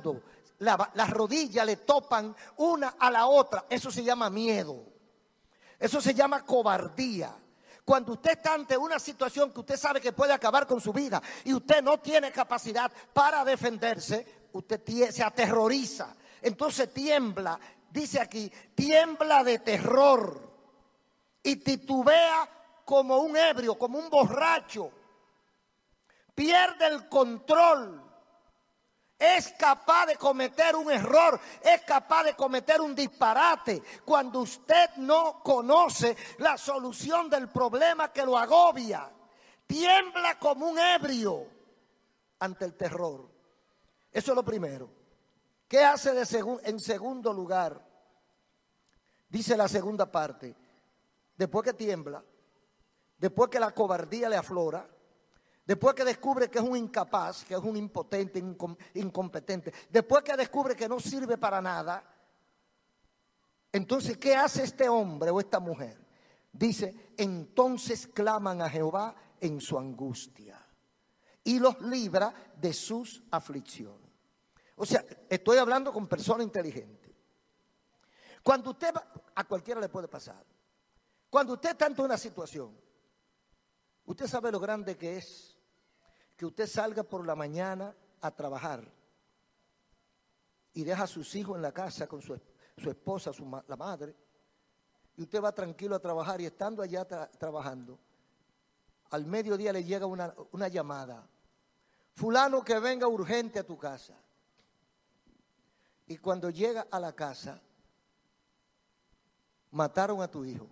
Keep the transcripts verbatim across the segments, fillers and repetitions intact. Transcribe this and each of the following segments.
cuando la- las rodillas le topan una a la otra, eso se llama miedo. Eso se llama cobardía. Cuando usted está ante una situación que usted sabe que puede acabar con su vida y usted no tiene capacidad para defenderse, usted tie- se aterroriza. Entonces tiembla, dice aquí, tiembla de terror y titubea como un ebrio, como un borracho. Pierde el control. Es capaz de cometer un error, es capaz de cometer un disparate cuando usted no conoce la solución del problema que lo agobia. Tiembla como un ebrio ante el terror. Eso es lo primero. ¿Qué hace de segu- en segundo lugar? Dice la segunda parte. Después que tiembla, después que la cobardía le aflora, después que descubre que es un incapaz, que es un impotente, incom- incompetente, después que descubre que no sirve para nada, entonces, ¿qué hace este hombre o esta mujer? Dice, entonces claman a Jehová en su angustia y los libra de sus aflicciones. O sea, estoy hablando con personas inteligentes. Cuando usted va, a cualquiera le puede pasar. Cuando usted está ante una situación, usted sabe lo grande que es que usted salga por la mañana a trabajar y deja a sus hijos en la casa con su, su esposa, su, la madre, y usted va tranquilo a trabajar y estando allá tra trabajando, al mediodía le llega una, una llamada. Fulano, que venga urgente a tu casa. Y cuando llega a la casa, mataron a tu hijo.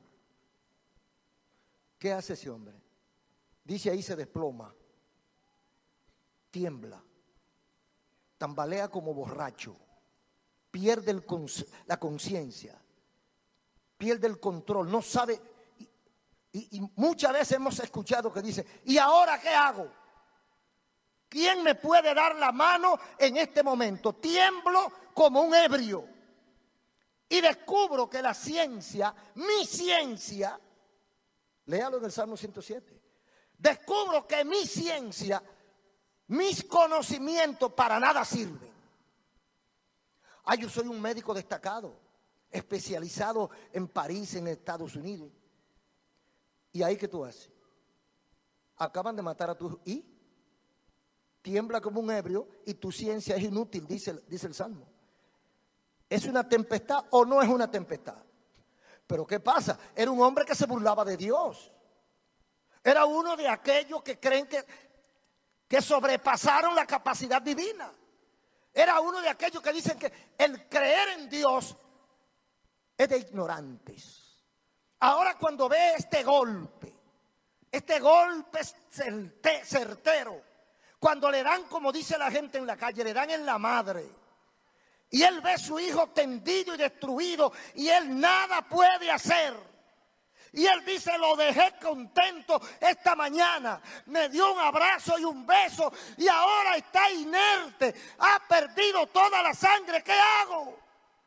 ¿Qué hace ese hombre? Dice ahí se desploma. Tiembla, tambalea como borracho, pierde el cons la conciencia, pierde el control, no sabe. Y, y, y muchas veces hemos escuchado que dice, ¿y ahora qué hago? ¿Quién me puede dar la mano en este momento? Tiemblo como un ebrio y descubro que la ciencia, mi ciencia, léalo en el Salmo ciento siete, descubro que mi ciencia, mis conocimientos para nada sirven. Ah, yo soy un médico destacado, especializado en París, en Estados Unidos. ¿Y ahí qué tú haces? Acaban de matar a tu hijo y tiembla como un ebrio y tu ciencia es inútil, dice, dice el Salmo. ¿Es una tempestad o no es una tempestad? Pero ¿qué pasa? Era un hombre que se burlaba de Dios. Era uno de aquellos que creen que... que sobrepasaron la capacidad divina. Era uno de aquellos que dicen que el creer en Dios es de ignorantes. Ahora cuando ve este golpe, este golpe certero, cuando le dan, como dice la gente en la calle, le dan en la madre, y él ve a su hijo tendido y destruido, y él nada puede hacer. Y él dice, lo dejé contento esta mañana, me dio un abrazo y un beso y ahora está inerte, ha perdido toda la sangre, ¿qué hago?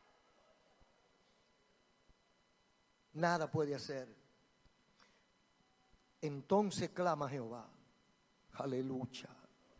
Nada puede hacer. Entonces clama a Jehová, aleluya.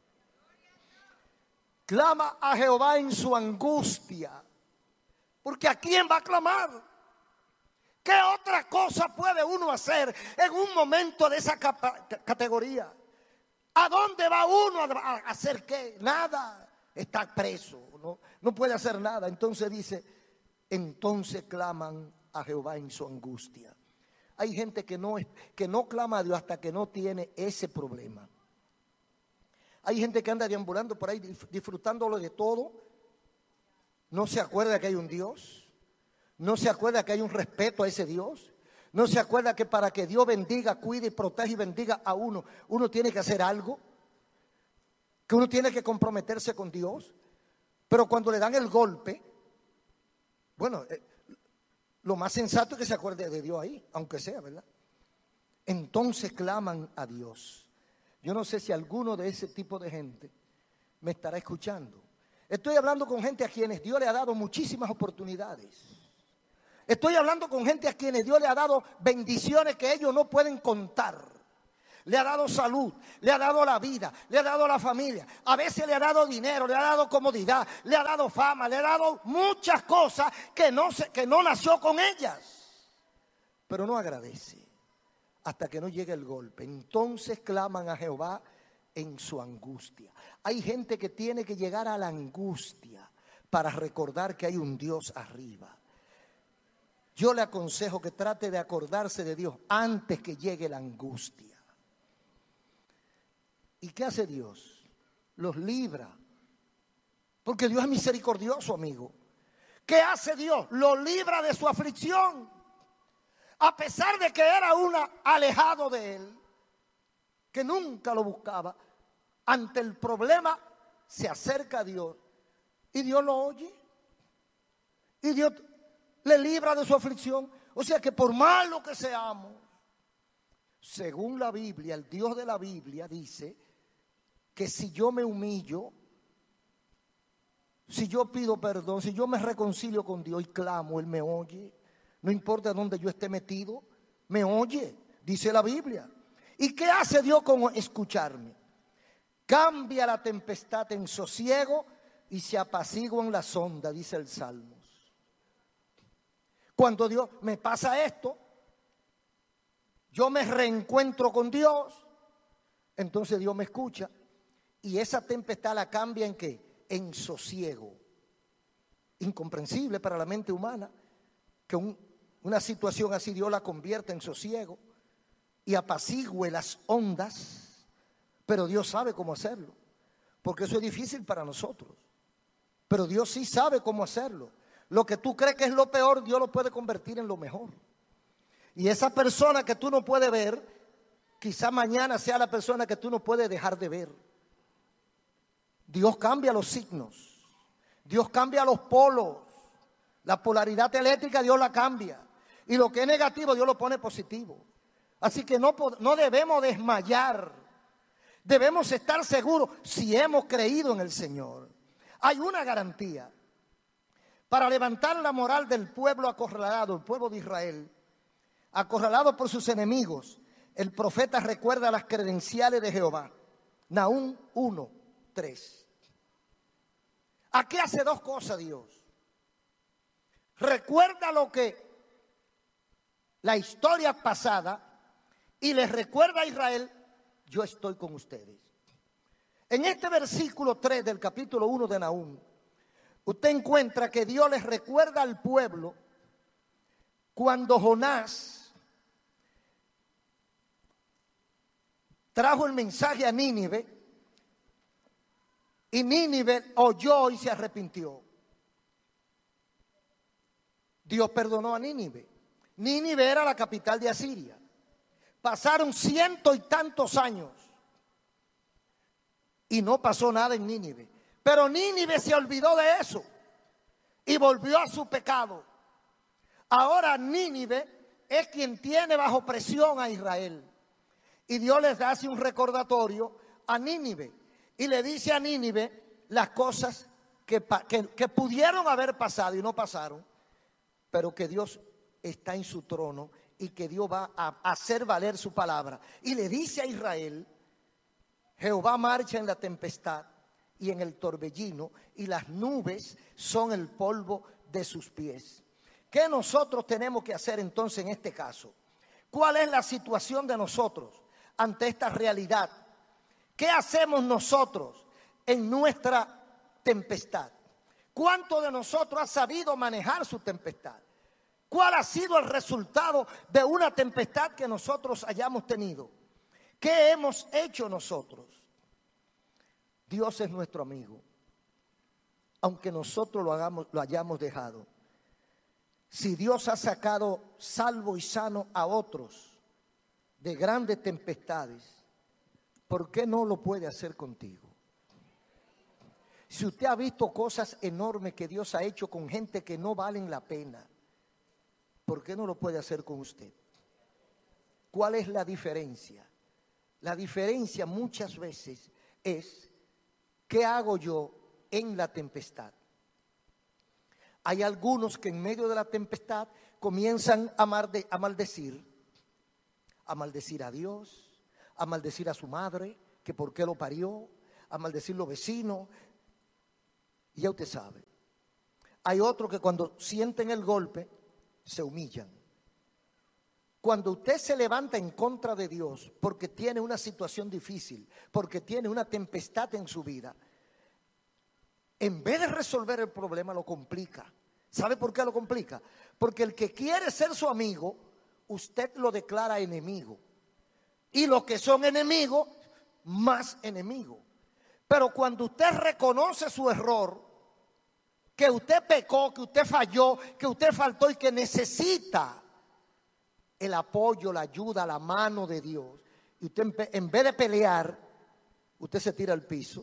Clama a Jehová en su angustia, porque ¿a quién va a clamar? ¿Qué otra cosa puede uno hacer en un momento de esa categoría? ¿A dónde va uno a hacer qué? Nada. Está preso, no, no puede hacer nada. Entonces dice, entonces claman a Jehová en su angustia. Hay gente que no, que no clama a Dios hasta que no tiene ese problema. Hay gente que anda deambulando por ahí disfrutándolo de todo. No se acuerda que hay un Dios. No se acuerda que hay un respeto a ese Dios. No se acuerda que para que Dios bendiga, cuide, protege y bendiga a uno, uno tiene que hacer algo. Que uno tiene que comprometerse con Dios. Pero cuando le dan el golpe, bueno, eh, lo más sensato es que se acuerde de Dios ahí, aunque sea, ¿verdad? Entonces claman a Dios. Yo no sé si alguno de ese tipo de gente me estará escuchando. Estoy hablando con gente a quienes Dios le ha dado muchísimas oportunidades. Estoy hablando con gente a quienes Dios le ha dado bendiciones que ellos no pueden contar. le ha dado salud, le ha dado la vida, le ha dado la familia. A veces le ha dado dinero, le ha dado comodidad, le ha dado fama, le ha dado muchas cosas que no, se, que no nació con ellas. Pero no agradece hasta que no llegue el golpe. Entonces claman a Jehová en su angustia. Hay gente que tiene que llegar a la angustia para recordar que hay un Dios arriba. Yo le aconsejo que trate de acordarse de Dios antes que llegue la angustia. ¿Y qué hace Dios? Los libra. Porque Dios es misericordioso, amigo. ¿Qué hace Dios? Los libra de su aflicción. A pesar de que era una alejado de él, que nunca lo buscaba, ante el problema se acerca a Dios y Dios lo oye. Y Dios le libra de su aflicción. O sea que por malo que seamos, según la Biblia, el Dios de la Biblia dice que si yo me humillo, si yo pido perdón, si yo me reconcilio con Dios y clamo, Él me oye. No importa dónde yo esté metido, me oye, dice la Biblia. ¿Y qué hace Dios con escucharme? Cambia la tempestad en sosiego y se apaciguan las ondas, dice el Salmos. Cuando Dios me pasa esto, yo me reencuentro con Dios, entonces Dios me escucha y esa tempestad la cambia en ¿qué? En sosiego. Incomprensible para la mente humana que un, una situación así Dios la convierta en sosiego y apacigüe las ondas, pero Dios sabe cómo hacerlo, porque eso es difícil para nosotros, pero Dios sí sabe cómo hacerlo. Lo que tú crees que es lo peor, Dios lo puede convertir en lo mejor. Y esa persona que tú no puedes ver, quizá mañana sea la persona que tú no puedes dejar de ver. Dios cambia los signos, Dios cambia los polos, la polaridad eléctrica Dios la cambia, y lo que es negativo Dios lo pone positivo. Así que no, no debemos desmayar, debemos estar seguros si hemos creído en el Señor. Hay una garantía para levantar la moral del pueblo acorralado, el pueblo de Israel, acorralado por sus enemigos. El profeta recuerda las credenciales de Jehová. Nahum uno, tres. Aquí hace dos cosas Dios. Recuerda lo que la historia pasada y les recuerda a Israel, yo estoy con ustedes. En este versículo tres del capítulo uno de Nahum, usted encuentra que Dios les recuerda al pueblo cuando Jonás trajo el mensaje a Nínive y Nínive oyó y se arrepintió. Dios perdonó a Nínive. Nínive era la capital de Asiria. Pasaron ciento y tantos años y no pasó nada en Nínive. Pero Nínive se olvidó de eso y volvió a su pecado. Ahora Nínive es quien tiene bajo presión a Israel. Y Dios les hace un recordatorio a Nínive y le dice a Nínive las cosas que, que, que pudieron haber pasado y no pasaron, pero que Dios está en su trono y que Dios va a hacer valer su palabra. Y le dice a Israel, Jehová marcha en la tempestad y en el torbellino, y las nubes son el polvo de sus pies. ¿Qué nosotros tenemos que hacer entonces en este caso? ¿Cuál es la situación de nosotros ante esta realidad? ¿Qué hacemos nosotros en nuestra tempestad? ¿Cuánto de nosotros ha sabido manejar su tempestad? ¿Cuál ha sido el resultado de una tempestad que nosotros hayamos tenido? ¿Qué hemos hecho nosotros? Dios es nuestro amigo, aunque nosotros lo, hagamos, lo hayamos dejado. Si Dios ha sacado salvo y sano a otros de grandes tempestades, ¿por qué no lo puede hacer contigo? Si usted ha visto cosas enormes que Dios ha hecho con gente que no valen la pena, ¿por qué no lo puede hacer con usted? ¿Cuál es la diferencia? La diferencia muchas veces es ¿qué hago yo en la tempestad? Hay algunos que en medio de la tempestad comienzan a, malde, a maldecir, a maldecir a Dios, a maldecir a su madre, que por qué lo parió, a maldecir los vecinos. Y ya usted sabe. Hay otros que cuando sienten el golpe, se humillan. Cuando usted se levanta en contra de Dios porque tiene una situación difícil, porque tiene una tempestad en su vida, en vez de resolver el problema lo complica. ¿Sabe por qué lo complica? Porque el que quiere ser su amigo, usted lo declara enemigo. Y los que son enemigos, más enemigos. Pero cuando usted reconoce su error, que usted pecó, que usted falló, que usted faltó y que necesita el apoyo, la ayuda, la mano de Dios, y usted en vez de pelear, usted se tira al piso.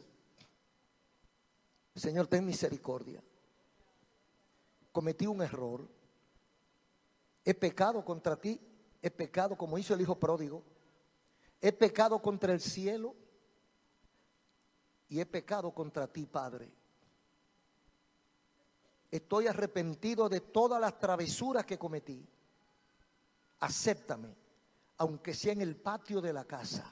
Señor, ten misericordia. Cometí un error. He pecado contra ti. He pecado como hizo el hijo pródigo. He pecado contra el cielo. Y he pecado contra ti, Padre. Estoy arrepentido de todas las travesuras que cometí. Acéptame, aunque sea en el patio de la casa.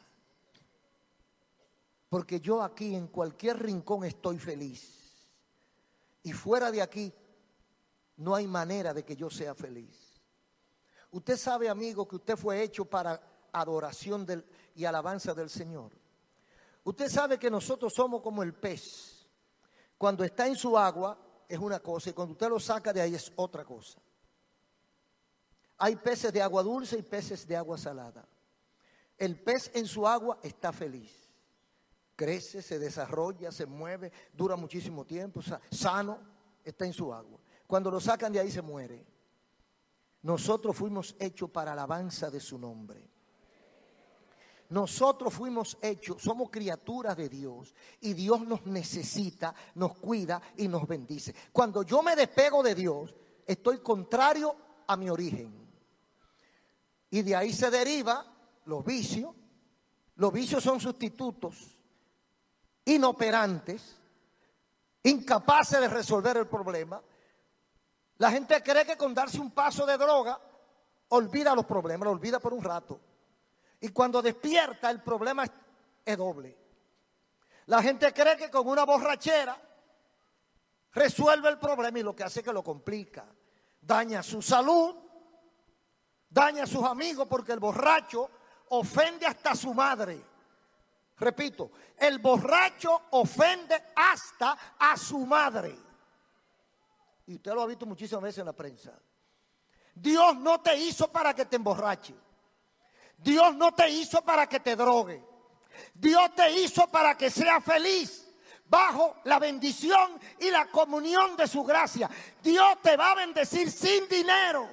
Porque yo aquí en cualquier rincón estoy feliz. Y fuera de aquí no hay manera de que yo sea feliz. Usted sabe, amigo, que usted fue hecho para adoración del, y alabanza del Señor. Usted sabe que nosotros somos como el pez. Cuando está en su agua es una cosa y cuando usted lo saca de ahí es otra cosa. Hay peces de agua dulce y peces de agua salada. El pez en su agua está feliz. Crece, se desarrolla, se mueve, dura muchísimo tiempo, sano, está en su agua. Cuando lo sacan de ahí se muere. Nosotros fuimos hechos para alabanza de su nombre. Nosotros fuimos hechos, somos criaturas de Dios y Dios nos necesita, nos cuida y nos bendice. Cuando yo me despego de Dios, estoy contrario a mi origen. Y de ahí se deriva los vicios. Los vicios son sustitutos inoperantes, incapaces de resolver el problema. La gente cree que con darse un paso de droga olvida los problemas, lo olvida por un rato. Y cuando despierta el problema es doble. La gente cree que con una borrachera resuelve el problema y lo que hace es que lo complica. Daña su salud, daña a sus amigos porque el borracho ofende hasta a su madre. Repito, el borracho ofende hasta a su madre. Y usted lo ha visto muchísimas veces en la prensa. Dios no te hizo para que te emborraches. Dios no te hizo para que te drogue. Dios te hizo para que seas feliz bajo la bendición y la comunión de su gracia. Dios te va a bendecir sin dinero.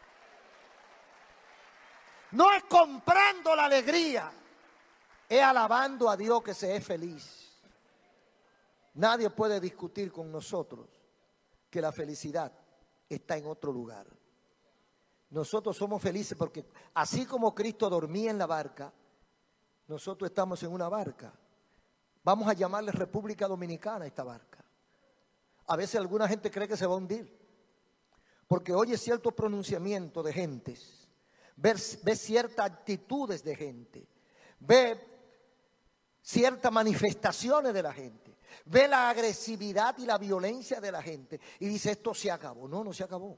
No es comprando la alegría, es alabando a Dios que se es feliz. Nadie puede discutir con nosotros que la felicidad está en otro lugar. Nosotros somos felices porque así como Cristo dormía en la barca, nosotros estamos en una barca. Vamos a llamarle República Dominicana a esta barca. A veces alguna gente cree que se va a hundir, porque oye ciertos pronunciamientos de gentes, ve, ve ciertas actitudes de gente, ve ciertas manifestaciones de la gente, ve la agresividad y la violencia de la gente y dice esto se acabó. No, no se acabó.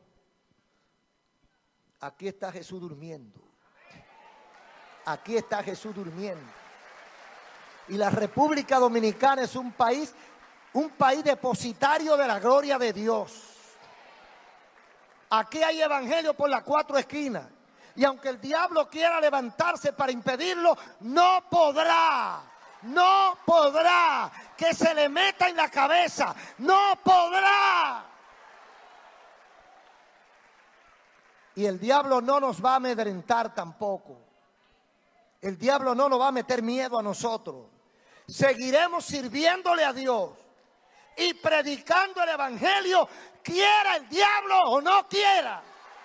Aquí está Jesús durmiendo. Aquí está Jesús durmiendo. Y la República Dominicana es un país, un país depositario de la gloria de Dios. Aquí hay evangelio por las cuatro esquinas. Y aunque el diablo quiera levantarse para impedirlo, no podrá. No podrá. Que se le meta en la cabeza. No podrá. Y el diablo no nos va a amedrentar tampoco. El diablo no nos va a meter miedo a nosotros. Seguiremos sirviéndole a Dios y predicando el evangelio, quiera el diablo o no quiera.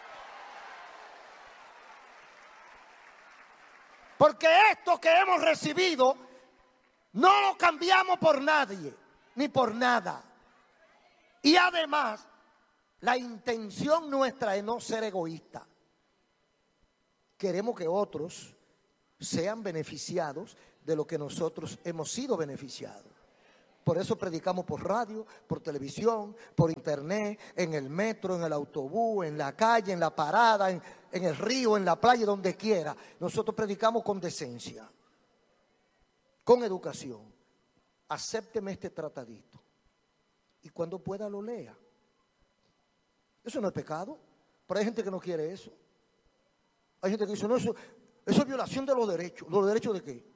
Porque esto que hemos recibido no lo cambiamos por nadie ni por nada. Y además, la intención nuestra es no ser egoísta. Queremos que otros sean beneficiados de lo que nosotros hemos sido beneficiados. Por eso predicamos por radio, por televisión, por internet, en el metro, en el autobús, en la calle, en la parada, en, en el río, en la playa, donde quiera. Nosotros predicamos con decencia, con educación. Acépteme este tratadito y cuando pueda lo lea. Eso no es pecado, pero hay gente que no quiere eso. Hay gente que dice, no, eso, eso es violación de los derechos. ¿Los derechos de qué?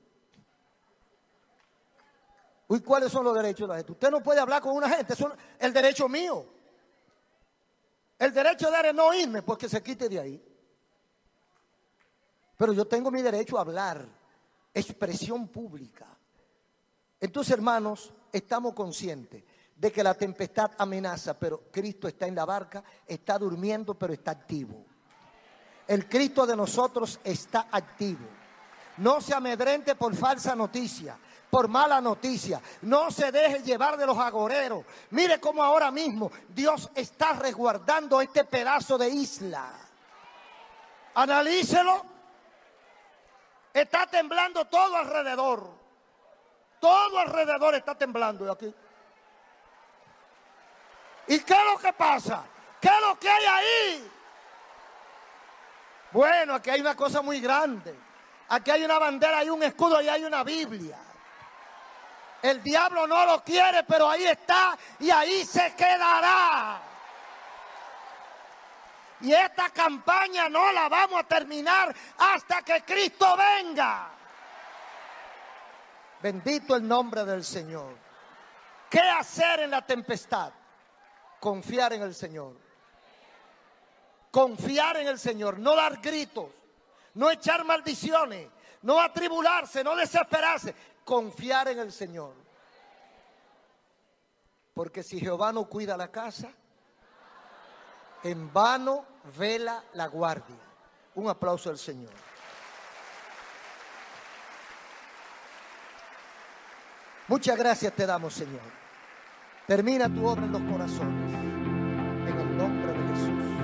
Uy, ¿cuáles son los derechos de la gente? Usted no puede hablar con una gente, eso es el derecho mío. El derecho de él es no irme porque se quite de ahí. Pero yo tengo mi derecho a hablar, expresión pública. Entonces, hermanos, estamos conscientes de que la tempestad amenaza, pero Cristo está en la barca, está durmiendo, pero está activo. El Cristo de nosotros está activo. No se amedrente por falsa noticia, por mala noticia. No se deje llevar de los agoreros. Mire cómo ahora mismo Dios está resguardando este pedazo de isla. Analícelo. Está temblando todo alrededor. Todo alrededor está temblando de aquí. ¿Y qué es lo que pasa? ¿Qué es lo que hay ahí? Bueno, aquí hay una cosa muy grande. Aquí hay una bandera, hay un escudo y hay una Biblia. El diablo no lo quiere, pero ahí está y ahí se quedará. Y esta campaña no la vamos a terminar hasta que Cristo venga. Bendito el nombre del Señor. ¿Qué hacer en la tempestad? Confiar en el Señor. Confiar en el Señor, no dar gritos, no echar maldiciones, no atribularse, no desesperarse. Confiar en el Señor. Porque si Jehová no cuida la casa, en vano vela la guardia. Un aplauso al Señor. Muchas gracias te damos, Señor. Termina tu obra en los corazones. En el nombre de Jesús.